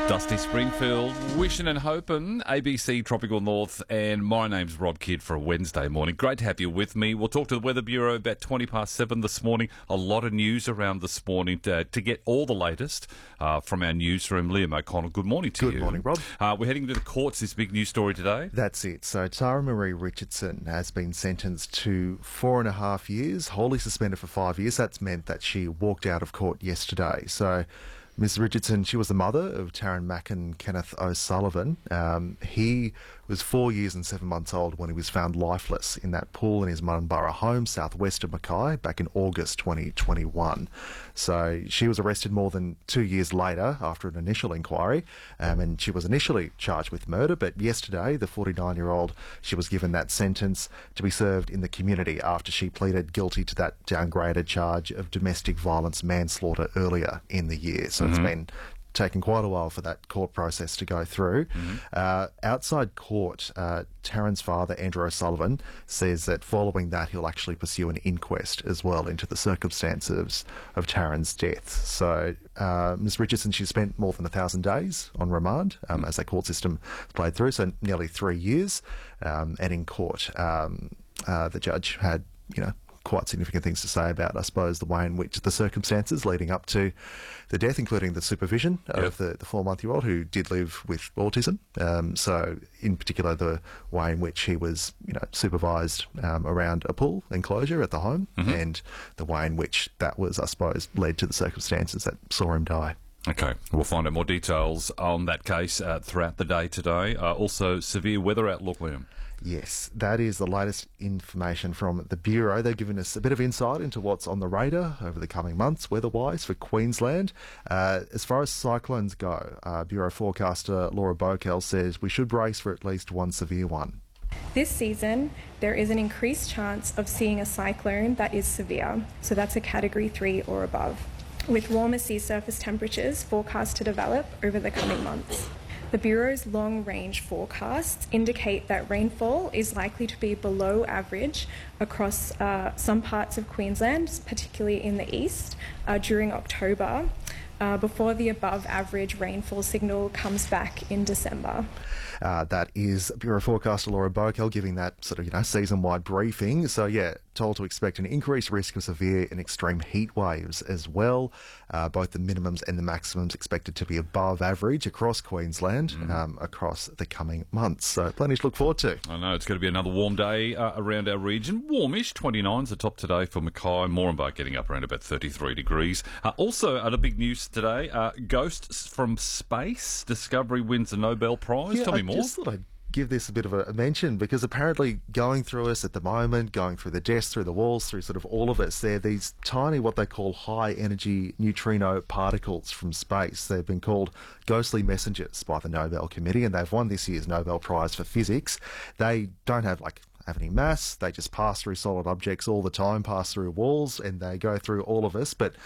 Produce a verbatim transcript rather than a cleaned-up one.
Dusty Springfield, wishing and hoping, A B C Tropical North, and my name's Rob Kidd for a Wednesday morning. Great to have you with me. We'll talk to the Weather Bureau about twenty past seven this morning. A lot of news around this morning to, to get all the latest uh, from our newsroom. Liam O'Connell, good morning to good you. Good morning, Rob. Uh, we're heading to the courts, this big news story today. That's it. So Tara Marie Richardson has been sentenced to four and a half years, wholly suspended for five years. That's meant that she walked out of court yesterday. So Miss Richardson, she was the mother of Taryn Mack and Kenneth O'Sullivan. Um, he was four years and seven months old when he was found lifeless in that pool in his Muddenborough home, southwest of Mackay, back in August twenty twenty-one. So she was arrested more than two years later after an initial inquiry, um, and she was initially charged with murder, but yesterday, the forty-nine-year-old, she was given that sentence to be served in the community after she pleaded guilty to that downgraded charge of domestic violence manslaughter earlier in the year. So it's been taken quite a while for that court process to go through. Mm-hmm. Uh, outside court, uh, Taryn's father, Andrew O'Sullivan, says that following that he'll actually pursue an inquest as well into the circumstances of Taryn's death. So uh, Miss Richardson, she spent more than a thousand days on remand um, mm-hmm. as that court system played through, so nearly three years. Um, and in court, um, uh, the judge had, you know, quite significant things to say about, I suppose, the way in which the circumstances leading up to the death, including the supervision yep. of the, the four-month-year-old who did live with autism. Um, so, in particular, the way in which he was, you know, supervised um, around a pool enclosure at the home, mm-hmm. and the way in which that was, I suppose, led to the circumstances that saw him die. Okay, we'll find out more details on that case uh, throughout the day today. Uh, also, severe weather outlook, Liam. Yes, that is the latest information from the Bureau. They've given us a bit of insight into what's on the radar over the coming months, weather-wise, for Queensland. Uh, as far as cyclones go, uh, Bureau forecaster Laura Bokel says we should brace for at least one severe one. This season, there is an increased chance of seeing a cyclone that is severe, so that's a Category three or above, with warmer sea surface temperatures forecast to develop over the coming months. The Bureau's long-range forecasts indicate that rainfall is likely to be below average across uh, some parts of Queensland, particularly in the east, uh, during October, uh, before the above-average rainfall signal comes back in December. Uh, that is Bureau forecaster Laura Bokel giving that sort of, you know, season-wide briefing. So, yeah, told to expect an increased risk of severe and extreme heat waves as well. Uh, both the minimums and the maximums expected to be above average across Queensland mm. um, across the coming months. So, plenty to look forward to. I know, it's going to be another warm day uh, around our region. Warmish, twenty-nine's the top today for Mackay. Moranbah getting up around about thirty-three degrees. Uh, also, other big news today, uh, Ghosts from Space. Discovery wins the Nobel Prize. Yeah, Tell me I more. Just thought I'd give this a bit of a mention, because apparently going through us at the moment, going through the desks, through the walls, through sort of all of us, they're these tiny, what they call high-energy neutrino particles from space. They've been called ghostly messengers by the Nobel Committee, and they've won this year's Nobel Prize for Physics. They don't have, like, have any mass. They just pass through solid objects all the time, pass through walls, and they go through all of us. But